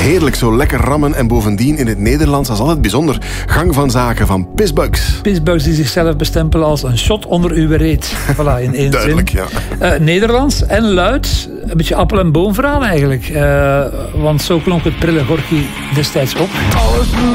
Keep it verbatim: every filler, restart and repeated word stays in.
Heerlijk, zo lekker rammen en bovendien in het Nederlands, dat is altijd bijzonder. Gang van zaken van Pissbugs. Pissbugs die zichzelf bestempelen als een shot onder uw reet. Voilà, in één Duidelijk, zin. ja. Uh, Nederlands en luid. Een beetje appel- en boomverhaal eigenlijk. Uh, want zo klonk het prille Gorky destijds op. Alles